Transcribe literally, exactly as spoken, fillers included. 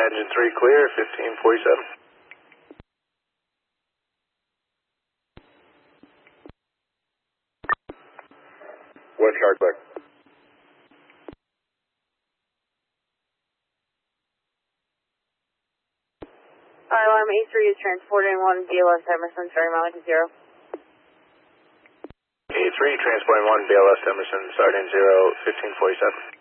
engine three clear, fifteen forty-seven. West car clear. Alarm A three is transporting one B L S Emerson, starting mileage zero. A three transporting one B L S Emerson, starting zero, fifteen forty-seven.